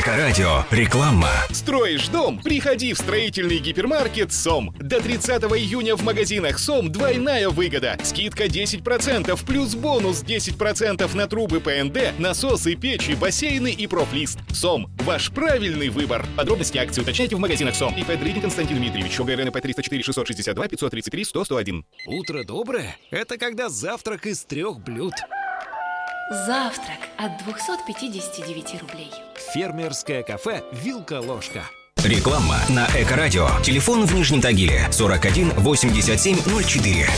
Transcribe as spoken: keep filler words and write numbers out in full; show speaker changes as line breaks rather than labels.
Эко-радио. Реклама.
Строишь дом? Приходи в строительный гипермаркет СОМ. До тридцатого июня в магазинах СОМ двойная выгода. Скидка десять процентов плюс бонус десять процентов на трубы ПНД, насосы, печи, бассейны и профлист. СОМ. Ваш правильный выбор. Подробности акции уточняйте в магазинах СОМ. И Дридин Константин Дмитриевич. ОГРНП триста четыре шестьсот шестьдесят два пятьсот тридцать три сто сто один.
Утро доброе – это когда завтрак из трех блюд.
Завтрак от двухсот пятидесяти девяти рублей.
Фермерское кафе «Вилка-ложка».
Реклама на Эко-радио. Телефон в Нижнем Тагиле сорок один восемьдесят семь ноль четыре.